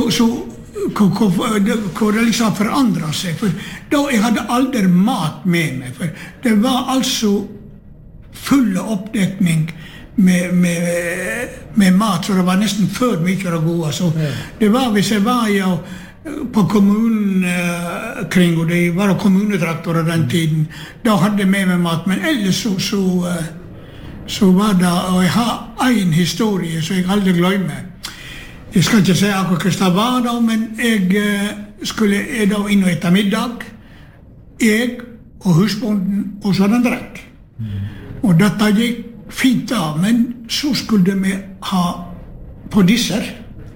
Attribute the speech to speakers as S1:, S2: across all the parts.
S1: hvor det liksom forandret seg. For da jeg hadde aldri mat med meg. For det var altså full oppdekning med mat, så det var nesten for mye av det gode. Så det var, hvis jeg var på kommunen kring, og det var kommunetraktorer den tiden, da hadde jeg med meg mat. Men ellers så var det, og jeg har en historie som jeg aldri glemmer. Jeg skal ikke si akkurat hvordan det var da, men jeg skulle da inn og ette middag. Jeg og husbonden, og så den drekk. Og dette gikk fint da, men så skulle vi ha på disser.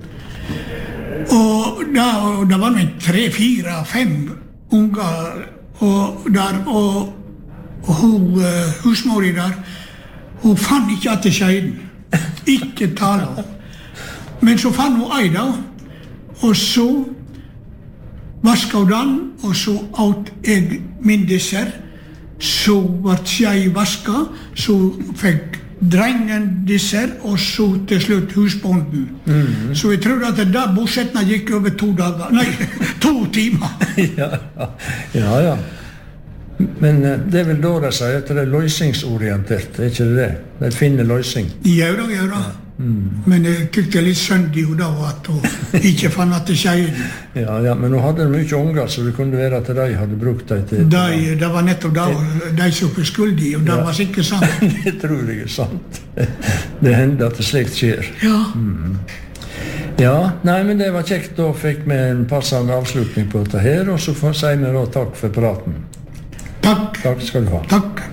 S1: Og det var noen 3, 4, 5 unger, og husmori der, hun fann ikke at det skjeiden. Ikke tale om. Men så fann hun ei da, og så vasket hun den, og så åt jeg min dessert. Så ble skjei vasket, så fikk drengen dessert, og så til slutt husbonden. Så jeg tror at da bosettene gikk over 2 dager, nei, 2 timer.
S2: Ja. Men det er vel da de sier at det er løsningsorientert, er ikke det? Det finner løsning.
S1: Ja da. Men jeg tykte litt synd i da at hun ikke fann at det skjedde.
S2: Ja, men hun hadde mye unger, så det kunne være at de hadde brukt dem til...
S1: Det var nettopp da de som var skyldige, og det var sikkert sant.
S2: Det tror jeg er sant. Det hender at det slikt skjer. Ja, nei, men det var kjekt. Da fikk vi en passende avslutning på dette her, og så sier vi da takk for praten.
S1: Takk.
S2: Takk skal du ha.
S1: Takk.